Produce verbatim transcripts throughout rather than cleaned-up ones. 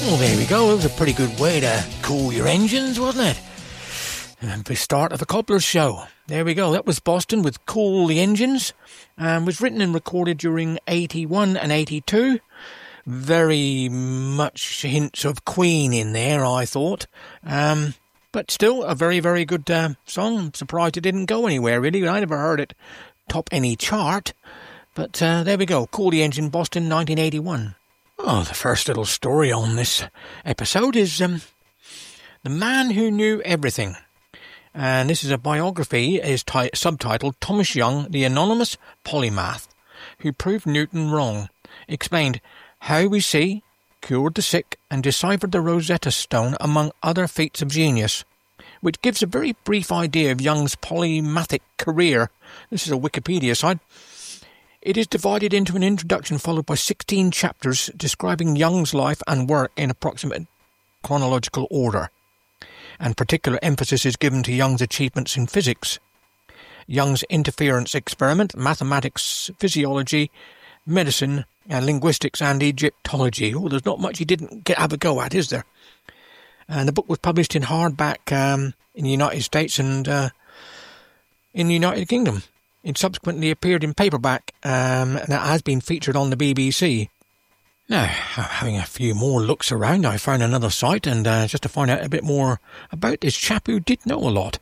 Well, there we go. It was a pretty good way to cool your engines, wasn't it? And the start of a cobbler's show. There we go. That was Boston with Cool the Engines. Um, was written and recorded during eighty-one and eighty-two. Very much hints of Queen in there, I thought. Um, but still, a very, very good uh, song. I'm surprised it didn't go anywhere, really. I never heard it top any chart. But uh, there we go. Cool the Engine, Boston, nineteen eighty-one. Oh, the first little story on this episode is um, The Man Who Knew Everything. And this is a biography, is t- subtitled Thomas Young, the Anonymous Polymath, Who Proved Newton Wrong. Explained how we see, cured the sick, and deciphered the Rosetta Stone, among other feats of genius, which gives a very brief idea of Young's polymathic career. This is a Wikipedia site. It is divided into an introduction followed by sixteen chapters describing Young's life and work in approximate chronological order, and particular emphasis is given to Young's achievements in physics, Young's interference experiment, mathematics, physiology, medicine, and linguistics, and Egyptology. Oh, there's not much he didn't get have a go at, is there? And the book was published in hardback um, in the United States and uh, in the United Kingdom. It subsequently appeared in paperback, um, and it has been featured on the B B C. Now, having a few more looks around, I found another site, and uh, just to find out a bit more about this chap who did know a lot.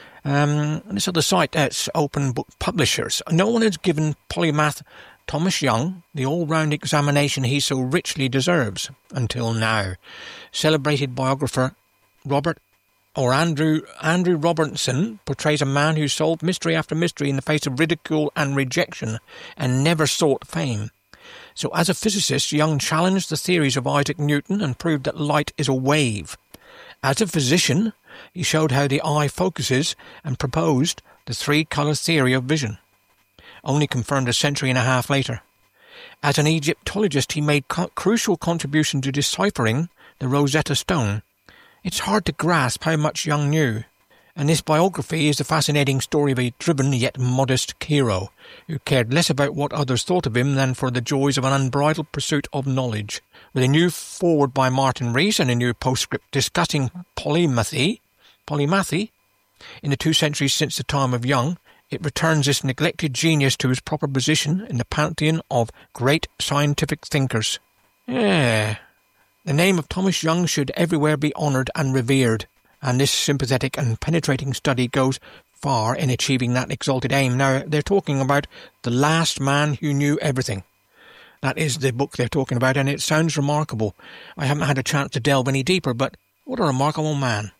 Um, this other site, that's Open Book Publishers. No one has given polymath Thomas Young the all-round examination he so richly deserves, until now. Celebrated biographer Robert or Andrew Andrew Robertson portrays a man who solved mystery after mystery in the face of ridicule and rejection, and never sought fame. So as a physicist, Young challenged the theories of Isaac Newton and proved that light is a wave. As a physician, he showed how the eye focuses and proposed the three-colour theory of vision, only confirmed a century and a half later. As an Egyptologist, he made co- crucial contribution to deciphering the Rosetta Stone. It's hard to grasp how much Young knew, and this biography is the fascinating story of a driven yet modest hero who cared less about what others thought of him than for the joys of an unbridled pursuit of knowledge. With a new foreword by Martin Rees and a new postscript discussing polymathy, polymathy in the two centuries since the time of Young, it returns this neglected genius to his proper position in the pantheon of great scientific thinkers. Yeah. The name of Thomas Young should everywhere be honoured and revered, and this sympathetic and penetrating study goes far in achieving that exalted aim. Now, they're talking about The Last Man Who Knew Everything. That is the book they're talking about, and it sounds remarkable. I haven't had a chance to delve any deeper, but what a remarkable man.